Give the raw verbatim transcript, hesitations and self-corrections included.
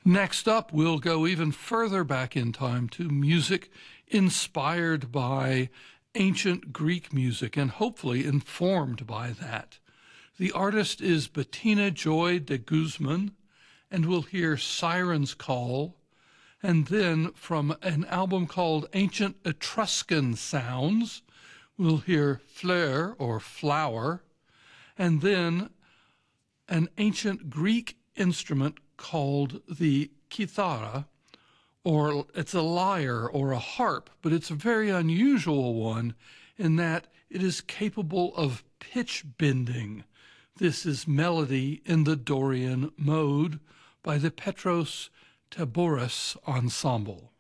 Next up, we'll go even further back in time to music inspired by ancient Greek music and hopefully informed by that. The artist is Bettina Joy de Guzman, and we'll hear Siren's Call, and then from an album called Ancient Etruscan Sounds, we'll hear Fleur or Flower, and then an ancient Greek instrument called the kithara, or it's a lyre or a harp, but it's a very unusual one in that it is capable of pitch bending. This is Melody in the Dorian Mode by the Petros Taboris Ensemble.